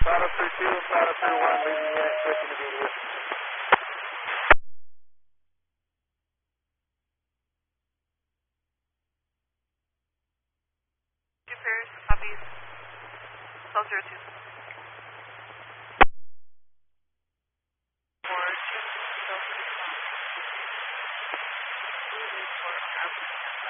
Five up 32 and five up 31, leading unit, expecting to be here. Two pairs, copies, 1202.